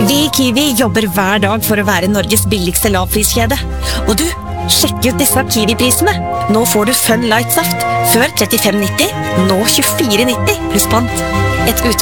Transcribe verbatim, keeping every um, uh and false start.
Vi i Kiwi jobber hver dag for å være Norges billigste lavpriskjede. Og du, sjekk ut disse Kiwi-prisene. Nå får du Fun Light Saft, før trettifem nitti, nå tjuefire nitti, pluss pant. Et utvalg